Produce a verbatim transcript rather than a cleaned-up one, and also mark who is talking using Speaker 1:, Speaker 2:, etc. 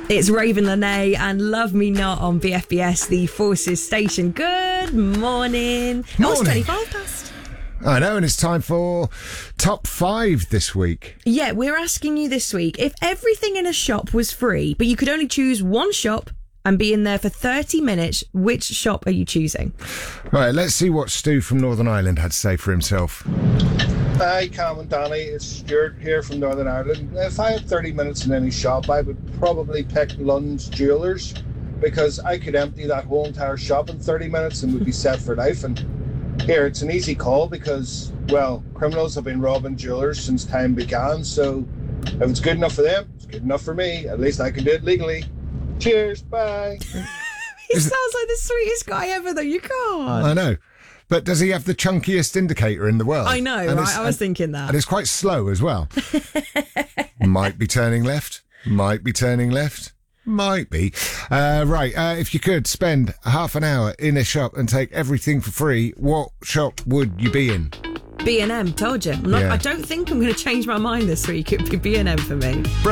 Speaker 1: It's Raven Lene and Love Me Not on B F B S, the Forces station. Good morning. Oh,
Speaker 2: Morning.
Speaker 1: it's twenty-five past.
Speaker 2: I know, and it's time for top five this week.
Speaker 1: Yeah, we're asking you this week, if everything in a shop was free, but you could only choose one shop and be in there for thirty minutes, which shop are you choosing?
Speaker 2: Right, let's see what Stu from Northern Ireland had to say for himself.
Speaker 3: Hi, Cam and Danny. It's Stuart here from Northern Ireland. If I had thirty minutes in any shop, I would probably pick Lund's Jewellers, because I could empty that whole entire shop in thirty minutes and would be set for life. And here, it's an easy call because, well, criminals have been robbing jewellers since time began. So if it's good enough for them, it's good enough for me. At least I can do it legally. Cheers. Bye.
Speaker 1: He sounds like the sweetest guy ever, though. You can't.
Speaker 2: I know. But does he have the chunkiest indicator in the world?
Speaker 1: I know,
Speaker 2: And
Speaker 1: right?
Speaker 2: it's-
Speaker 1: I was thinking that.
Speaker 2: And it's quite slow as well. Might be turning left. Might be turning left. Might be. Uh, right, uh, if you could spend half an hour in a shop and take everything for free, what shop would you be in?
Speaker 1: B and M, told you. I'm not,
Speaker 2: Yeah.
Speaker 1: I don't think I'm going to change my mind this week. It'd be B and M for me.